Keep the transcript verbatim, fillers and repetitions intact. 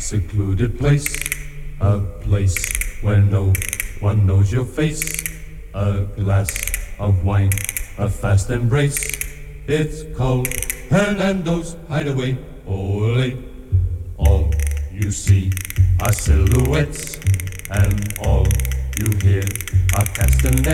secluded place, a place where no one knows your face, a glass of wine, a fast embrace. It's called Hernando's Hideaway. Ole, all you see are silhouettes, and all you hear are castanets.